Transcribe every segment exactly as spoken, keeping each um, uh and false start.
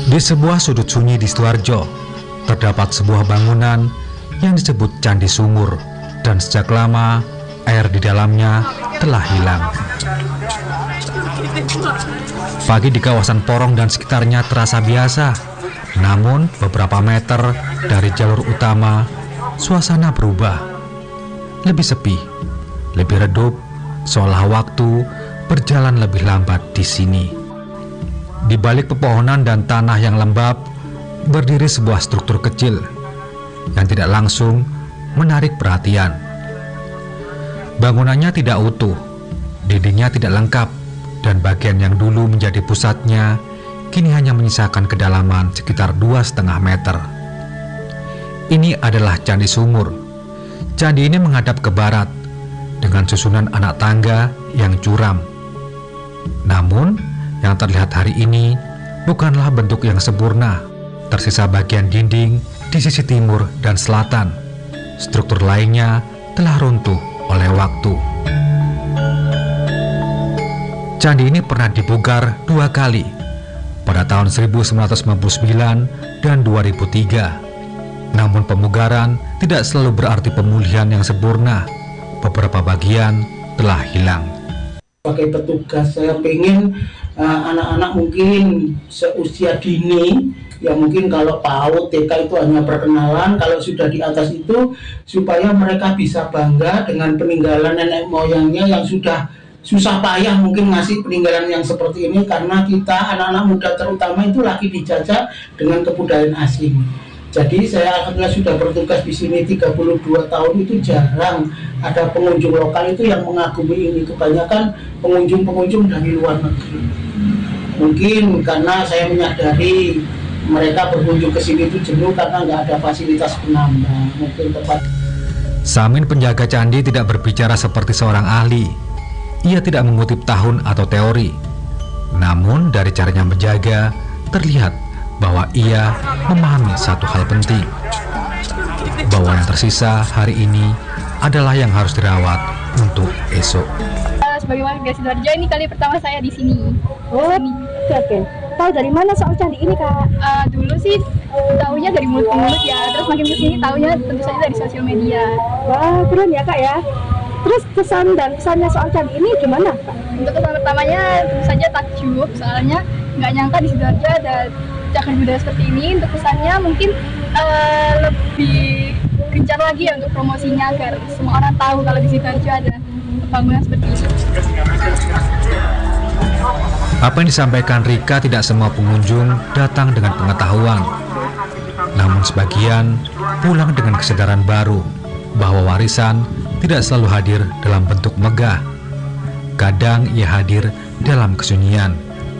Di sebuah sudut sunyi di Sidoarjo, terdapat sebuah bangunan yang disebut Candi Sumur, dan sejak lama air di dalamnya telah hilang. Pagi di kawasan Porong dan sekitarnya terasa biasa, namun beberapa meter dari jalur utama, suasana berubah. Lebih sepi, lebih redup, seolah waktu berjalan lebih lambat di sini. Di balik pepohonan dan tanah yang lembab, berdiri sebuah struktur kecil yang tidak langsung menarik perhatian. Bangunannya tidak utuh, dindingnya tidak lengkap, dan bagian yang dulu menjadi pusatnya kini hanya menyisakan kedalaman sekitar dua setengah meter. Ini adalah Candi Sumur. Candi ini menghadap ke barat dengan susunan anak tangga yang curam. Namun, yang terlihat hari ini bukanlah bentuk yang sempurna. Tersisa bagian dinding di sisi timur dan selatan. Struktur lainnya telah runtuh oleh waktu. Candi ini pernah dipugar dua kali, pada tahun seribu sembilan ratus sembilan puluh sembilan dan dua ribu tiga. Namun pemugaran tidak selalu berarti pemulihan yang sempurna. Beberapa bagian telah hilang. Sebagai petugas, saya pengen uh, anak-anak mungkin seusia dini, ya mungkin kalau PAUD, T K itu hanya perkenalan, kalau sudah di atas itu supaya mereka bisa bangga dengan peninggalan nenek moyangnya yang sudah susah payah mungkin ngasih peninggalan yang seperti ini, karena kita anak-anak muda terutama itu lagi dijajah dengan kebudayaan asing. Jadi saya akhirnya sudah bertugas di sini tiga puluh dua tahun, itu jarang ada pengunjung lokal itu yang mengagumi ini. Kebanyakan pengunjung-pengunjung dari luar negeri. Mungkin karena saya menyadari mereka berkunjung ke sini itu jenuh karena nggak ada fasilitas penambang. Mungkin tepat. Samin, penjaga candi, tidak berbicara seperti seorang ahli. Ia tidak mengutip tahun atau teori. Namun dari caranya menjaga terlihat bahwa ia memahami satu hal penting, bahwa yang tersisa hari ini adalah yang harus dirawat untuk esok. Sebagai warga Sidoarjo, ini kali pertama saya di sini. Oh, oke, oke. Tahu dari mana soal candi ini, Kak? Uh, dulu sih tahunya dari mulut ke mulut ya, terus makin kesini tahunya tentu saja dari sosial media. Wah, keren ya, Kak ya. Terus kesan dan kesannya soal candi ini gimana, Kak? Untuk kesan pertamanya tentu saja takjub, soalnya nggak nyangka di Sidoarjo ada cagar budaya seperti ini. Untuk kesannya mungkin uh, lebih gencar lagi ya untuk promosinya, agar semua orang tahu kalau di Sidoarjo ada bangunan seperti ini. Apa yang disampaikan Rika, tidak semua pengunjung datang dengan pengetahuan. Namun sebagian pulang dengan kesadaran baru bahwa warisan tidak selalu hadir dalam bentuk megah. Kadang ia hadir dalam kesunyian.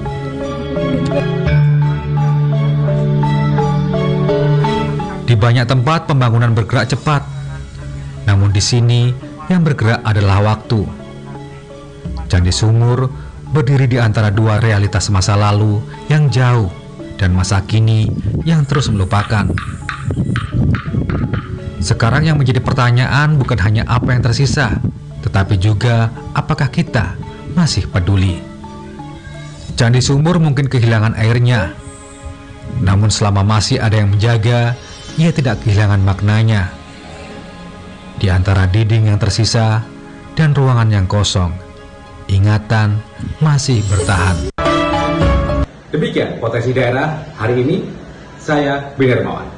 Di banyak tempat pembangunan bergerak cepat, namun di sini yang bergerak adalah waktu. Candi Sumur berdiri di antara dua realitas masa lalu yang jauh dan masa kini yang terus melupakan. Sekarang yang menjadi pertanyaan bukan hanya apa yang tersisa, tetapi juga apakah kita masih peduli. Candi Sumur mungkin kehilangan airnya, namun selama masih ada yang menjaga, ia tidak kehilangan maknanya. Di antara dinding yang tersisa dan ruangan yang kosong, ingatan masih bertahan. Demikian Potensi Daerah hari ini. Saya Bin Hermawan.